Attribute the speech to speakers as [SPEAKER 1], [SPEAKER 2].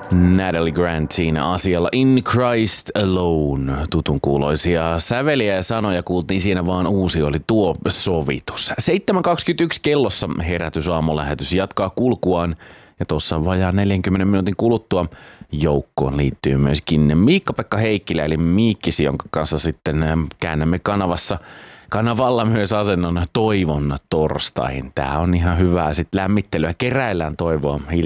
[SPEAKER 1] Natalie Grantin asialla In Christ Alone. Tutun kuuloisia säveliä ja sanoja kuultiin siinä, vaan uusi oli tuo sovitus. 7.21 kellossa herätysaamulähetys jatkaa kulkuaan ja tuossa vajaa 40 minuutin kuluttua joukkoon liittyy myöskin Miikka-Pekka Heikkilä eli Miikkisi, jonka kanssa sitten käännämme kanavalla myös asennon toivon torstaihin. Tää on ihan hyvää sitten lämmittelyä, keräillään toivoa